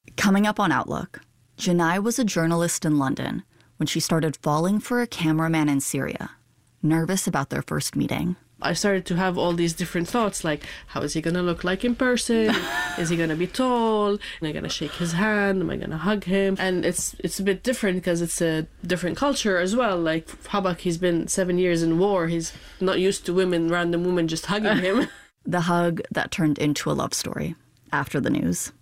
Coming up on Outlook, Janai was a journalist in London when she started falling for a cameraman in Syria, nervous about their first meeting. I started to have all these different thoughts, like, how is he going to look like in person? Is he going to be tall? Am I going to shake his hand? Am I going to hug him? And it's a bit different because it's a different culture as well. Like, Habak, he's been 7 years in war. He's not used to random women just hugging him. The hug that turned into a love story after the news.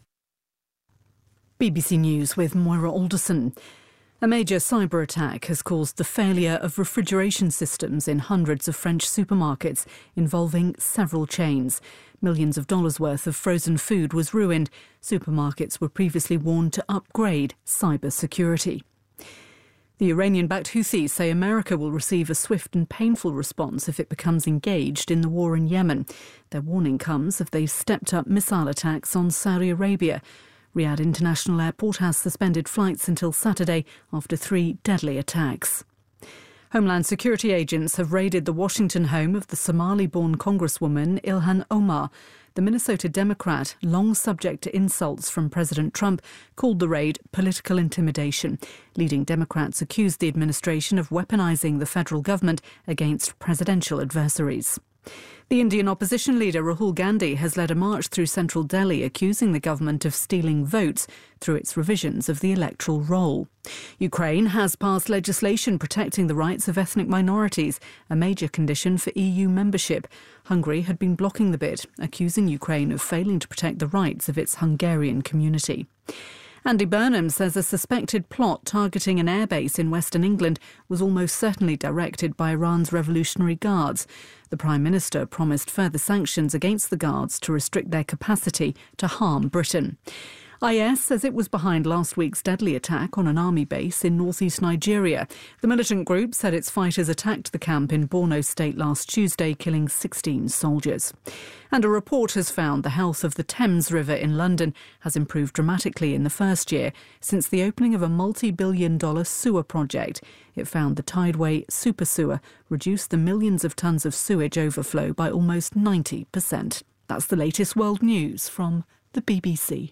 BBC News with Moira Alderson. A major cyber attack has caused the failure of refrigeration systems in hundreds of French supermarkets, involving several chains. Millions of dollars worth of frozen food was ruined. Supermarkets were previously warned to upgrade cyber security. The Iranian-backed Houthis say America will receive a swift and painful response if it becomes engaged in the war in Yemen. Their warning comes as they've stepped up missile attacks on Saudi Arabia. Riyadh International Airport has suspended flights until Saturday after 3 deadly attacks. Homeland Security agents have raided the Washington home of the Somali-born Congresswoman Ilhan Omar. The Minnesota Democrat, long subject to insults from President Trump, called the raid political intimidation. Leading Democrats accused the administration of weaponizing the federal government against presidential adversaries. The Indian opposition leader Rahul Gandhi has led a march through central Delhi accusing the government of stealing votes through its revisions of the electoral roll. Ukraine has passed legislation protecting the rights of ethnic minorities, a major condition for EU membership. Hungary had been blocking the bid, accusing Ukraine of failing to protect the rights of its Hungarian community. Andy Burnham says a suspected plot targeting an airbase in Western England was almost certainly directed by Iran's Revolutionary Guards. The Prime Minister promised further sanctions against the Guards to restrict their capacity to harm Britain. IS says it was behind last week's deadly attack on an army base in northeast Nigeria. The militant group said its fighters attacked the camp in Borno State last Tuesday, killing 16 soldiers. And a report has found the health of the Thames River in London has improved dramatically in the first year since the opening of a multi-billion-dollar sewer project. It found the Tideway super sewer reduced the millions of tonnes of sewage overflow by almost 90%. That's the latest world news from the BBC.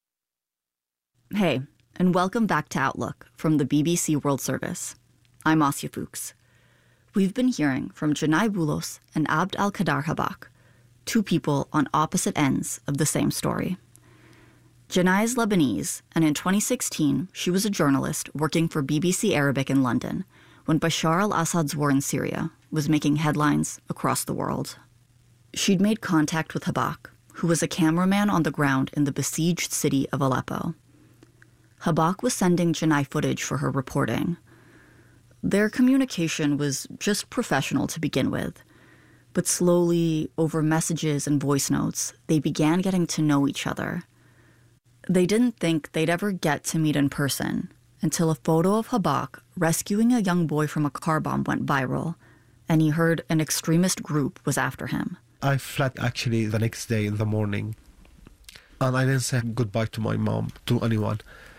Hey, and welcome back to Outlook from the BBC World Service. I'm Asya Fuchs. We've been hearing from Janai Boulos and Abd al-Qadar Habak, two people on opposite ends of the same story. Janai is Lebanese, and in 2016, she was a journalist working for BBC Arabic in London when Bashar al-Assad's war in Syria was making headlines across the world. She'd made contact with Habak, who was a cameraman on the ground in the besieged city of Aleppo. Habak was sending Janai footage for her reporting. Their communication was just professional to begin with, but slowly, over messages and voice notes, they began getting to know each other. They didn't think they'd ever get to meet in person until a photo of Habak rescuing a young boy from a car bomb went viral, and he heard an extremist group was after him. I fled actually the next day in the morning, and I didn't say goodbye to my mom, to anyone.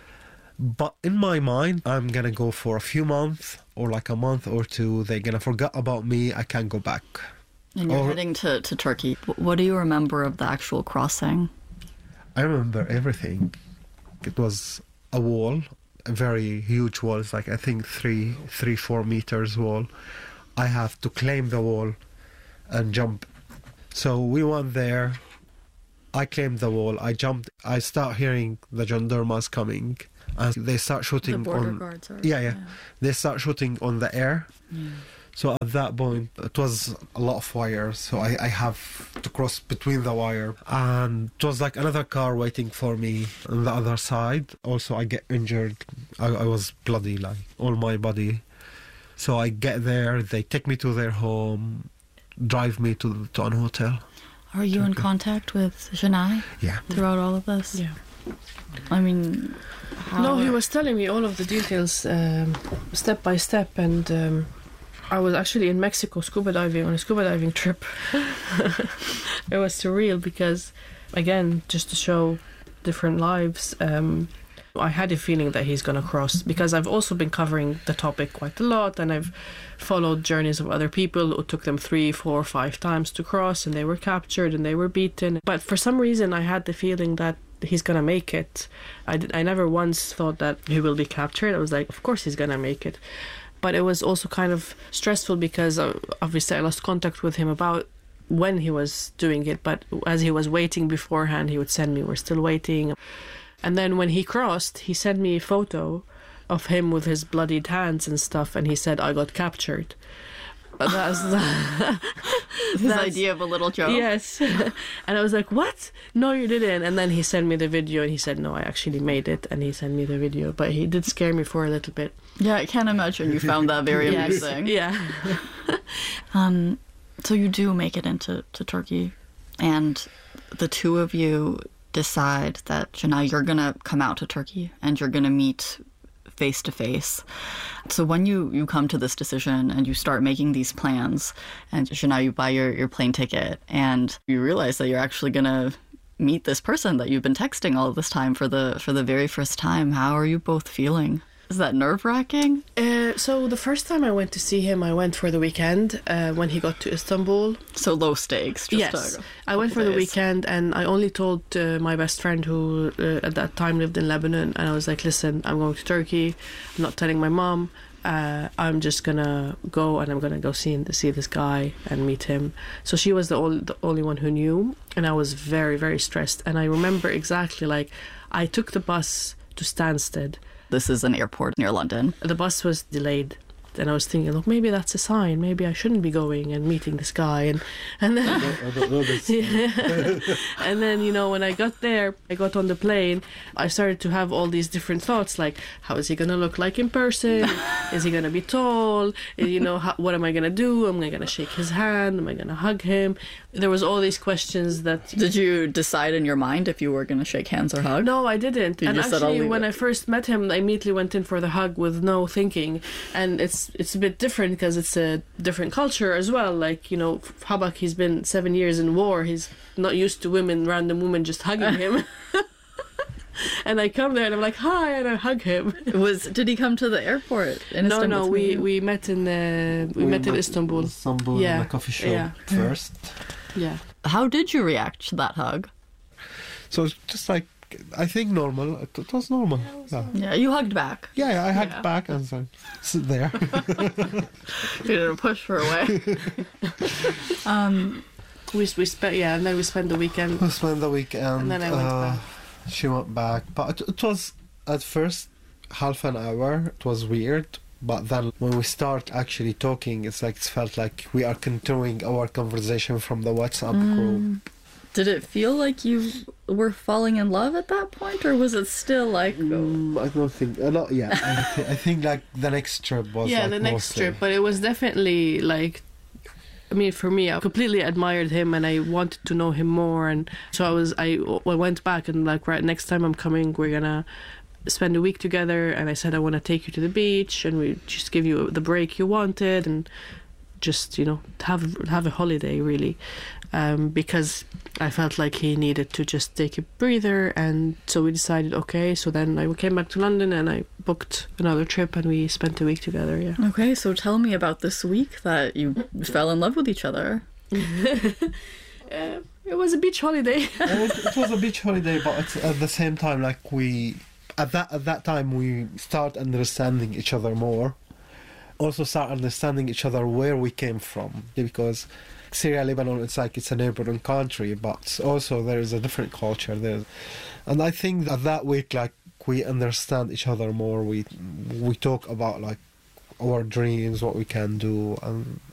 But in my mind, I'm going to go for a few months or like a month or two. They're going to forget about me. I can't go back. And you're heading to Turkey. What do you remember of the actual crossing? I remember everything. It was a wall, a very huge wall. It's like, I think, 4 meters wall. I have to climb the wall and jump. So we went there. I climbed the wall. I jumped. I start hearing the gendarmes coming. And they start shooting the border on... guards are, yeah. They start shooting on the air. Mm. So at that point, it was a lot of wires. So I have to cross between the wire. And it was like another car waiting for me on the other side. Also, I get injured. I was bloody, like, all my body. So I get there. They take me to their home, drive me to an hotel. Are you in contact with Janai? Yeah. Throughout all of this? Yeah. I mean... No, he was telling me all of the details step by step, and I was actually in Mexico scuba diving on a scuba diving trip. It was surreal because, again, just to show different lives, I had a feeling that he's going to cross, because I've also been covering the topic quite a lot, and I've followed journeys of other people who took them 3, 4, 5 times to cross, and they were captured and they were beaten. But for some reason I had the feeling that he's gonna make it. I never once thought that he will be captured. I was like, of course he's gonna make it. But it was also kind of stressful because obviously I lost contact with him about when he was doing it. But as he was waiting beforehand, he would send me, we're still waiting. And then when he crossed, he sent me a photo of him with his bloodied hands and stuff, and he said, I got captured. That's His idea of a little joke. Yes. And I was like, what? No, you didn't. And then he sent me the video and he said, no, I actually made it. And he sent me the video. But he did scare me for a little bit. Yeah, I can't imagine you found that very amusing. Yeah. So you do make it into Turkey, and the two of you decide that, Janai, you're going to come out to Turkey and you're going to meet face to face. So when you come to this decision and you start making these plans, and Janai, you buy your plane ticket and you realize that you're actually going to meet this person that you've been texting all of this time for the very first time, how are you both feeling? Is that nerve-wracking? So the first time I went to see him, I went for the weekend when he got to Istanbul. So low stakes. Yes. I went for the weekend and I only told my best friend who at that time lived in Lebanon, and I was like, listen, I'm going to Turkey. I'm not telling my mom. I'm just going to go and I'm going to go see this guy and meet him. So she was the only one who knew, and I was very, very stressed. And I remember exactly, like, I took the bus to Stansted. This is an airport near London. The bus was delayed, and I was thinking, look, maybe that's a sign. Maybe I shouldn't be going and meeting this guy. And then, I don't know this. And then, you know, when I got there, I got on the plane, I started to have all these different thoughts, like, how is he going to look like in person? Is he going to be tall? You know, what am I going to do? Am I going to shake his hand? Am I going to hug him? There was all these questions that... Did you decide in your mind if you were going to shake hands or hug? No, I didn't. You and just said, actually, when I first met him, I immediately went in for the hug with no thinking. And it's a bit different because it's a different culture as well. Like, you know, Habak, he's been 7 years in war. He's not used to random women just hugging him. And I come there and I'm like, hi, and I hug him. Did he come to the airport in Istanbul? No, we met in Istanbul. Istanbul in a coffee shop first. Yeah. How did you react to that hug? So it's just like, I think normal. It was normal. Yeah, you hugged back. Yeah, I hugged back and so sit there. You didn't push her away. We spent and then we spent the weekend. We spent the weekend. And then I went back. She went back, but it was at first half an hour. It was weird, but then when we start actually talking, it's felt like we are continuing our conversation from the WhatsApp group. Did it feel like you were falling in love at that point, or was it still like... I don't think... not yet. I think like the next trip was the next trip, but it was definitely like... I mean, for me, I completely admired him and I wanted to know him more, and so I went back and like, right, next time I'm coming, we're gonna spend a week together, and I said I want to take you to the beach and we just give you the break you wanted and just, you know, have a holiday really, because I felt like he needed to just take a breather, and so we decided, okay, so then I came back to London and I booked another trip and we spent a week together. Yeah. Okay, so tell me about this week that you fell in love with each other. It was a beach holiday. It was a beach holiday, but it's at the same time, like we at that time we start understanding each other more. Also start understanding each other where we came from, because Syria, Lebanon, it's a neighboring country, but also there is a different culture there. And I think that week, like, we understand each other more. We talk about like our dreams, what we can do, and